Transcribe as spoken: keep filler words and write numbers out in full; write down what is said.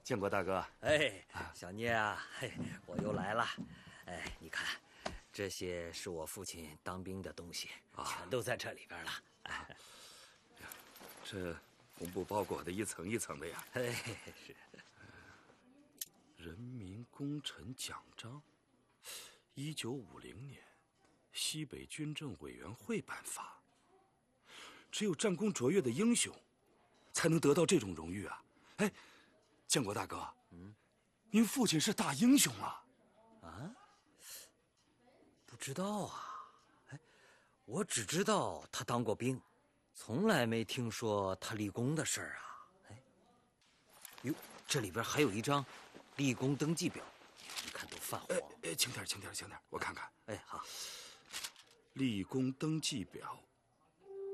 建国大哥。 哎，小聂啊，嘿，我又来了。哎，你看，这些是我父亲当兵的东西，啊、全都在这里边了。哎， 这红布包裹的一层一层的呀。 哎，是。 人民功臣奖章，一九五零年，西北军政委员会颁发。只有战功卓越的英雄，才能得到这种荣誉啊！哎，建国大哥，嗯，您父亲是大英雄啊！ 啊？不知道啊，哎，我只知道他当过兵，从来没听说他立功的事儿啊。哎，哟，这里边还有一张立功登记表，你看都泛黄。 哎哎，轻点，轻点，轻点，我看看。 哎，好。 立功登记表，